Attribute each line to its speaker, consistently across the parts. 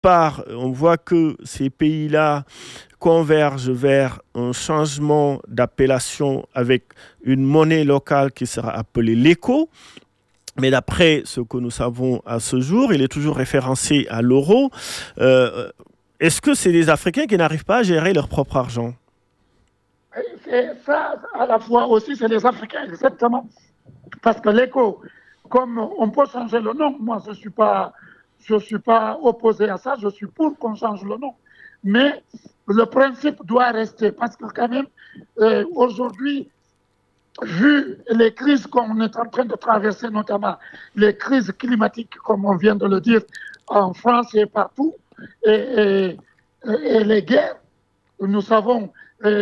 Speaker 1: part, on voit que ces pays-là convergent vers un changement d'appellation avec une monnaie locale qui sera appelée l'éco. Mais d'après ce que nous savons à ce jour, il est toujours référencé à l'euro. Euh, Est-ce que c'est les Africains qui n'arrivent pas à gérer leur propre argent?
Speaker 2: Et ça, à la fois aussi, c'est les Africains, exactement. Parce que l'écho, comme on peut changer le nom, moi je suis pas opposé à ça, je suis pour qu'on change le nom. Mais le principe doit rester parce que quand même, aujourd'hui, vu les crises qu'on est en train de traverser, notamment les crises climatiques, comme on vient de le dire, en France et partout, et, et les guerres, nous savons,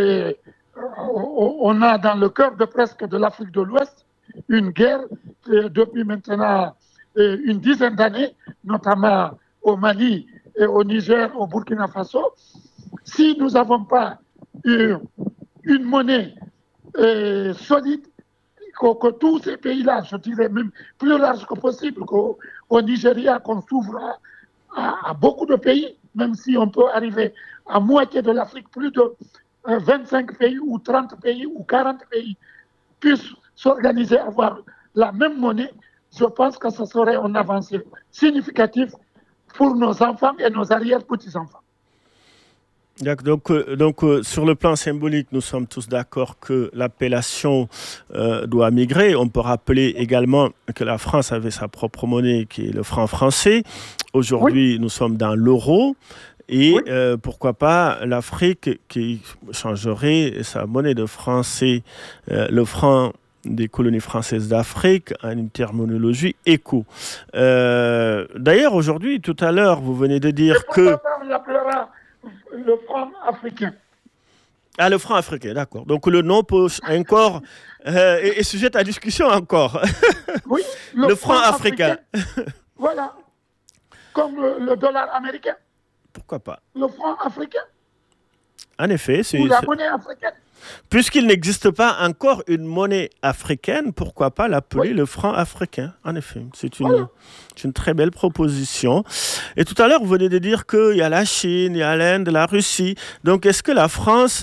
Speaker 2: on a dans le cœur de presque de l'Afrique de l'Ouest une guerre depuis maintenant une dizaine d'années, notamment au Mali et au Niger, au Burkina Faso. Si nous n'avons pas une monnaie solide, que tous ces pays-là, je dirais même plus large que possible, qu'au Nigeria, qu'on s'ouvre à beaucoup de pays, même si on peut arriver à moitié de l'Afrique, plus de 25 pays ou 30 pays ou 40 pays puissent s'organiser, avoir la même monnaie, je pense que ce serait une avancée significative pour nos enfants et nos arrière-petits-enfants.
Speaker 1: Sur le plan symbolique, nous sommes tous d'accord que l'appellation doit migrer. On peut rappeler également que la France avait sa propre monnaie qui est le franc français.
Speaker 2: Oui,
Speaker 1: Aujourd'hui, nous sommes dans l'euro. Et
Speaker 2: oui,
Speaker 1: pourquoi pas l'Afrique qui changerait sa monnaie de français, le franc des colonies françaises d'Afrique, en une terminologie éco. D'ailleurs, aujourd'hui, tout à l'heure, vous venez de
Speaker 2: et
Speaker 1: dire que...
Speaker 2: pourquoi pas on l'appellera le franc africain?
Speaker 1: Ah, le franc africain, d'accord. Donc le nom peut encore est sujet à discussion encore.
Speaker 2: Oui, le
Speaker 1: Le franc
Speaker 2: franc
Speaker 1: africain,
Speaker 2: africain, voilà, comme le dollar américain,
Speaker 1: pourquoi pas?
Speaker 2: le franc africain
Speaker 1: En effet,
Speaker 2: ou la monnaie africaine.
Speaker 1: puisqu'il n'existe pas encore une monnaie africaine, pourquoi pas
Speaker 2: Oui,
Speaker 1: l'appeler le franc africain? En effet,
Speaker 2: voilà.
Speaker 1: c'est une très belle proposition. Et tout à l'heure, vous venez de dire qu'il y a la Chine, il y a l'Inde, la Russie. Donc, est-ce que la France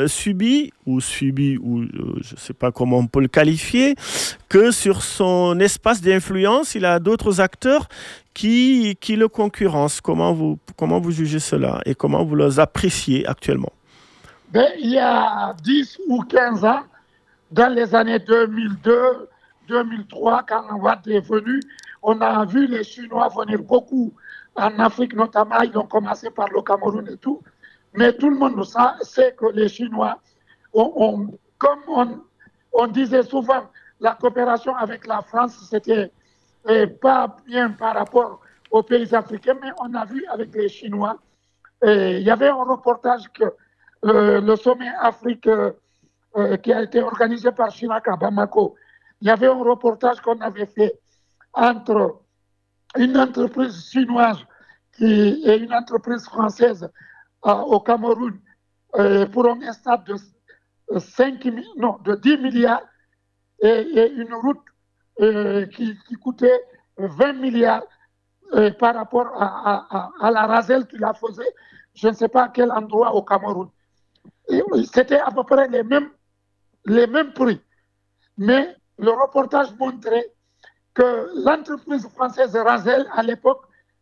Speaker 1: subit, ou je ne sais pas comment on peut le qualifier, que sur son espace d'influence, il a d'autres acteurs qui le concurrencent? Comment vous jugez cela et comment vous les appréciez actuellement?
Speaker 2: Ben, il y a 10 ou 15 ans, dans les années 2002, 2003, quand Watt est venu, on a vu les Chinois venir beaucoup en Afrique, notamment. Ils ont commencé par le Cameroun et tout. Mais tout le monde sait que les Chinois, comme on disait souvent, la coopération avec la France, c'était pas bien par rapport aux pays africains, mais on a vu avec les Chinois. Il y avait un reportage que le sommet Afrique qui a été organisé par Chirac à Bamako. Il y avait un reportage qu'on avait fait entre une entreprise chinoise et une entreprise française au Cameroun pour un stade de 5, non, de 10 milliards et une route qui coûtait 20 milliards par rapport à la Rasel qui la faisait, je ne sais pas à quel endroit au Cameroun. Et c'était à peu près les mêmes prix. Mais le reportage montrait que l'entreprise française Rasel, à l'époque,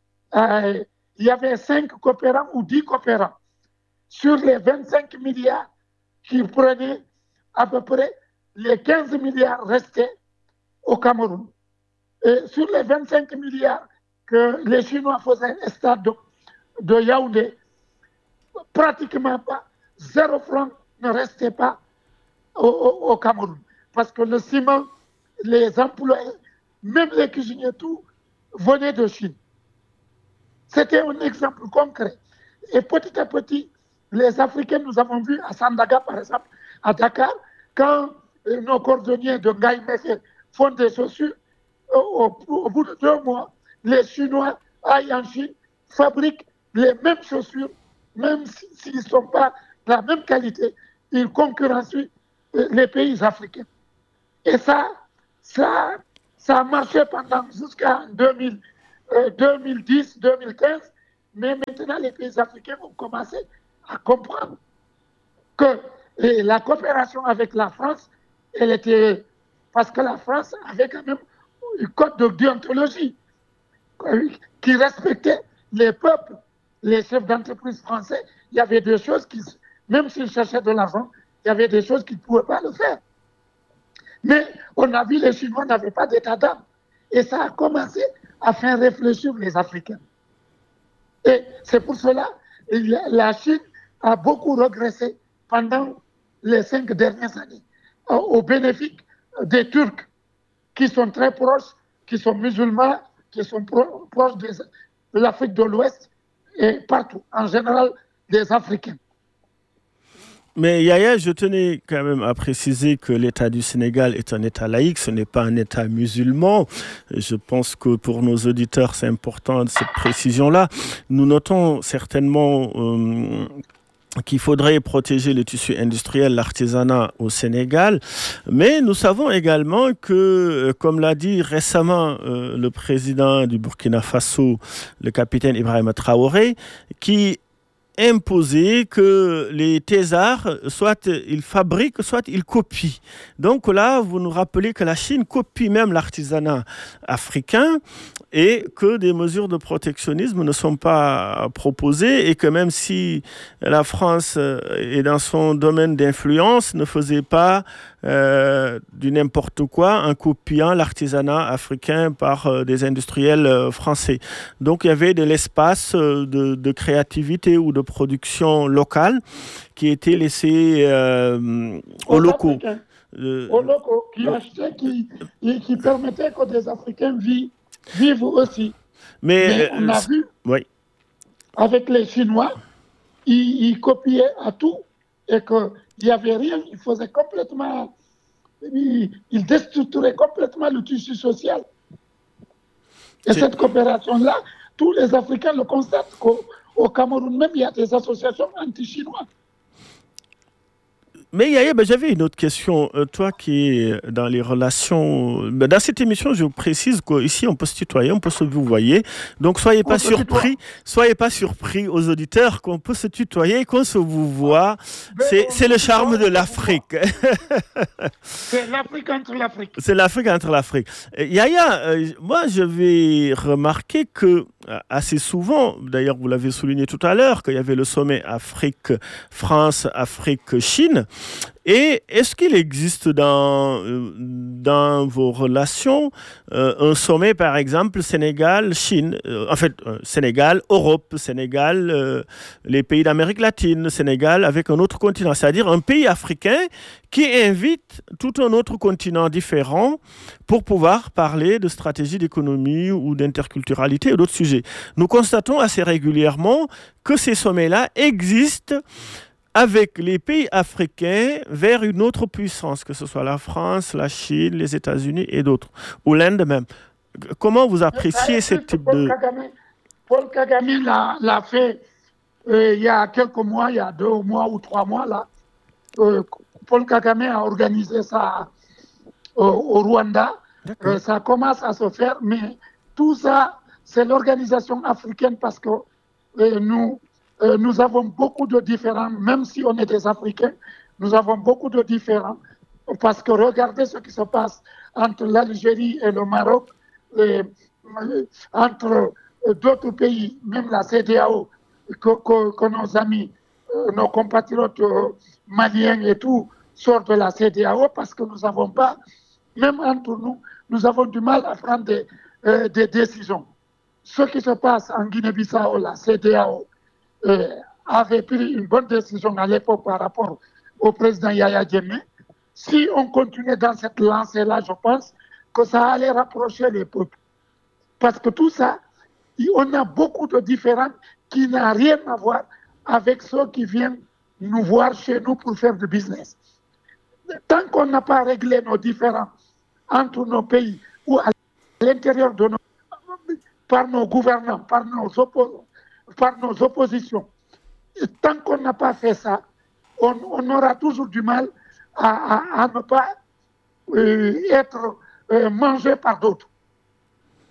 Speaker 2: il y avait 5 coopérants ou 10 coopérants. Sur les 25 milliards qu'ils prenaient, à peu près les 15 milliards restaient au Cameroun. Et sur les 25 milliards que les Chinois faisaient au stade de Yaoundé, pratiquement pas, 0 franc ne restait pas au Cameroun. Parce que le ciment, les employés, même les cuisiniers, tout, venaient de Chine. C'était un exemple concret. Et petit à petit, les Africains, nous avons vu à Sandaga, par exemple, à Dakar, quand nos cordonniers de Ngaïmeke font des chaussures, au bout de 2 mois, les Chinois aillent en Chine, fabriquent les mêmes chaussures, même s'ils ne sont pas de la même qualité, ils concurrencient les pays africains. Et ça, ça a marché pendant jusqu'à 2010, 2015. Mais maintenant, les pays africains vont commencer à comprendre que la coopération avec la France, elle était... Parce que la France avait quand même un code de déontologie qui respectait les peuples, les chefs d'entreprise français. Il y avait des choses qui, même s'ils cherchaient de l'argent, il y avait des choses qu'ils ne pouvaient pas le faire. Mais on a vu les Chinois n'avaient pas d'état d'âme. Et ça a commencé à faire réfléchir les Africains. Et c'est pour cela que la Chine a beaucoup régressé pendant les 5 dernières années, au bénéfice des Turcs, qui sont très proches, qui sont musulmans, qui sont proches de l'Afrique de l'Ouest et partout, en général des Africains.
Speaker 1: Mais Yaya, je tenais quand même à préciser que l'État du Sénégal est un État laïque, ce n'est pas un État musulman. Je pense que pour nos auditeurs, c'est important cette précision-là. Nous notons certainement qu'il faudrait protéger le tissu industriel, l'artisanat au Sénégal. Mais nous savons également que, comme l'a dit récemment le président du Burkina Faso, le capitaine Ibrahima Traoré, qui imposer que les thésards, soit ils fabriquent, soit ils copient. Donc là, vous nous rappelez que la Chine copie même l'artisanat africain et que des mesures de protectionnisme ne sont pas proposées et que même si la France est dans son domaine d'influence, ne faisait pas du n'importe quoi en copiant l'artisanat africain par des industriels français. Donc il y avait de l'espace de créativité ou de production locale qui était laissé aux locaux.
Speaker 2: Aux locaux qui achetaient, qui permettaient que des Africains vivent aussi. Mais on a vu,
Speaker 1: oui,
Speaker 2: avec les Chinois, ils copiaient à tout et qu'il n'y avait rien, ils faisaient complètement, ils déstructuraient complètement le tissu social. Et cette coopération-là, tous les Africains le constatent qu'au Cameroun même, il y a des associations anti-chinois.
Speaker 1: Mais Yaya, j'avais une autre question. Toi qui es dans les relations... dans cette émission, je vous précise qu'ici, on peut se tutoyer, on peut se vouvoyer. Donc, soyez pas surpris aux auditeurs qu'on peut se tutoyer, qu'on se vouvoie. C'est le charme de l'Afrique.
Speaker 2: C'est l'Afrique entre l'Afrique.
Speaker 1: C'est l'Afrique entre l'Afrique. Yaya, moi, je vais remarquer que assez souvent, d'ailleurs, vous l'avez souligné tout à l'heure, qu'il y avait le sommet Afrique-France, Afrique-Chine. Et est-ce qu'il existe dans vos relations un sommet, par exemple, Sénégal-Chine, Sénégal-Europe, Sénégal, les pays d'Amérique latine, Sénégal avec un autre continent, c'est-à-dire un pays africain qui invite tout un autre continent différent pour pouvoir parler de stratégie d'économie ou d'interculturalité ou d'autres sujets. Nous constatons assez régulièrement que ces sommets-là existent avec les pays africains vers une autre puissance, que ce soit la France, la Chine, les États-Unis et d'autres, ou l'Inde même. Comment vous appréciez ce type de...
Speaker 2: Paul Kagame l'a fait il y a quelques mois, il y a 2 mois ou 3 mois, là. Paul Kagame a organisé ça au Rwanda. Ça commence à se faire, mais tout ça, c'est l'organisation africaine parce que nous avons beaucoup de différends, même si on est des Africains, nous avons beaucoup de différends, parce que regardez ce qui se passe entre l'Algérie et le Maroc, entre d'autres pays, même la CEDEAO, que nos amis, nos compatriotes maliens et tout, sortent de la CEDEAO, parce que nous n'avons pas, même entre nous, nous avons du mal à prendre des décisions. Ce qui se passe en Guinée-Bissau, la CEDEAO, avait pris une bonne décision à l'époque par rapport au président Yaya Jammeh. Si on continuait dans cette lancée-là, je pense que ça allait rapprocher les peuples. Parce que tout ça, on a beaucoup de différends qui n'ont rien à voir avec ceux qui viennent nous voir chez nous pour faire du business. Tant qu'on n'a pas réglé nos différends entre nos pays ou à l'intérieur de par nos gouvernants, par nos oppositions. Et tant qu'on n'a pas fait ça, on aura toujours du mal à ne pas être mangé par d'autres.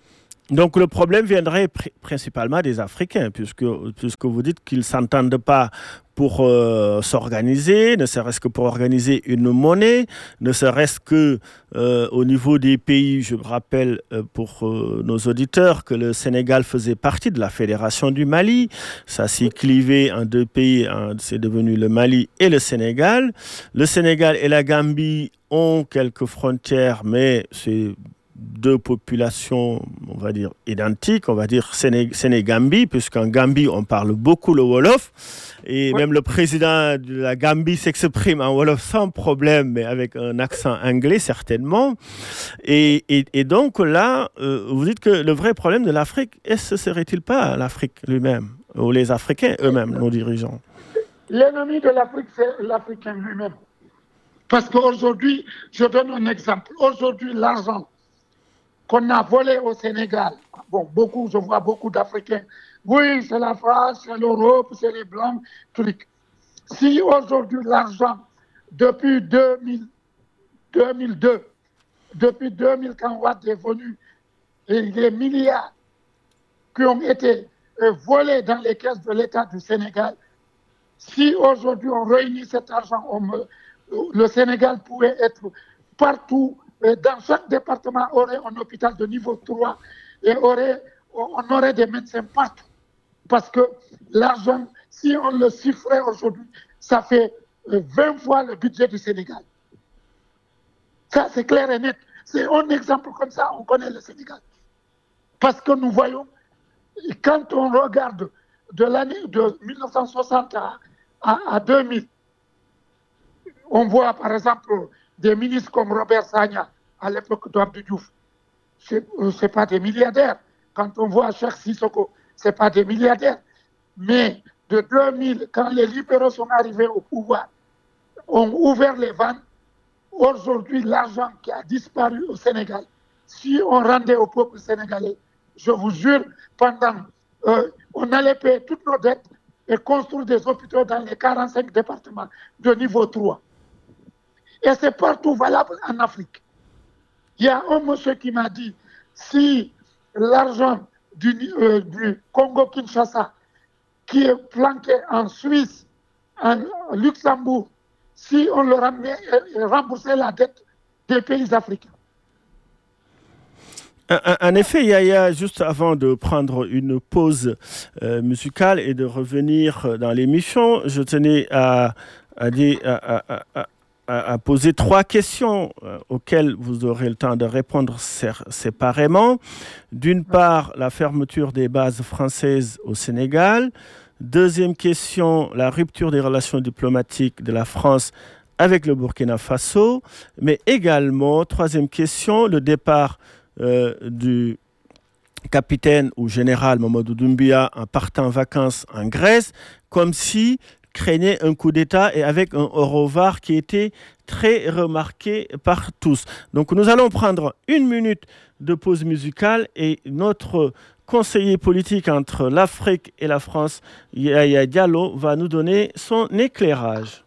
Speaker 1: Donc le problème viendrait principalement des Africains, puisque vous dites qu'ils ne s'entendent pas pour s'organiser, ne serait-ce que pour organiser une monnaie, ne serait-ce que au niveau des pays. Je rappelle pour nos auditeurs que le Sénégal faisait partie de la Fédération du Mali. Ça s'est clivé en deux pays, c'est devenu le Mali et le Sénégal. Le Sénégal et la Gambie ont quelques frontières, mais c'est deux populations, on va dire, identiques, on va dire Sénégambie, puisqu'en Gambie, on parle beaucoup le Wolof, et même le président de la Gambie s'exprime en Wolof sans problème, mais avec un accent anglais, certainement. Et donc là, vous dites que le vrai problème de l'Afrique, est-ce serait-il pas l'Afrique lui-même, ou les Africains eux-mêmes, nos dirigeants?
Speaker 2: L'ennemi de l'Afrique, c'est l'Africain lui-même. Parce qu'aujourd'hui, je donne un exemple. Aujourd'hui, l'argent qu'on a volé au Sénégal. Bon, je vois beaucoup d'Africains. Oui, c'est la France, c'est l'Europe, c'est les Blancs, trucs. Si aujourd'hui l'argent, depuis 2002, depuis 2000, quand Watt est venu, et les milliards qui ont été volés dans les caisses de l'État du Sénégal, si aujourd'hui on réunit cet argent, le Sénégal pourrait être partout. Dans chaque département, on aurait un hôpital de niveau 3 et on aurait des médecins partout. Parce que l'argent, si on le chiffrait aujourd'hui, ça fait 20 fois le budget du Sénégal. Ça, c'est clair et net. C'est un exemple comme ça, on connaît le Sénégal. Parce que nous voyons, quand on regarde de l'année de 1960 à 2000, on voit par exemple des ministres comme Robert Sagna, à l'époque d'Abdou Diouf, ce n'est pas des milliardaires. Quand on voit Cheikh Sissoko, ce n'est pas des milliardaires. Mais de 2000, quand les libéraux sont arrivés au pouvoir, ont ouvert les vannes. Aujourd'hui, l'argent qui a disparu au Sénégal, si on rendait au peuple sénégalais, je vous jure, on allait payer toutes nos dettes et construire des hôpitaux dans les 45 départements de niveau 3. Et c'est partout valable en Afrique. Il y a un monsieur qui m'a dit, si l'argent du Congo-Kinshasa, qui est planqué en Suisse, en Luxembourg, si on le ramenait et remboursait la dette des pays africains.
Speaker 1: En effet, Yaya, juste avant de prendre une pause musicale et de revenir dans l'émission, je tenais à poser 3 questions auxquelles vous aurez le temps de répondre séparément. D'une part, la fermeture des bases françaises au Sénégal. Deuxième question, la rupture des relations diplomatiques de la France avec le Burkina Faso. Mais également, troisième question, le départ du capitaine ou général Mamadou Doumbia en partant en vacances en Grèce, comme si craignait un coup d'État et avec un au revoir qui était très remarqué par tous. Donc nous allons prendre 1 minute de pause musicale et notre conseiller politique entre l'Afrique et la France, Yaya Diallo, va nous donner son éclairage.